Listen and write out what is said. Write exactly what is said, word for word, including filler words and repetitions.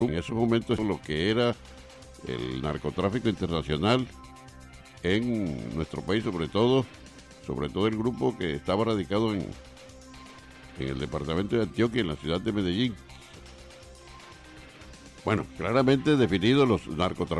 en esos momentos lo que era el narcotráfico internacional en nuestro país, sobre todo, sobre todo el grupo que estaba radicado en, en el departamento de Antioquia, en la ciudad de Medellín. Bueno, claramente definidos los narcotraficantes.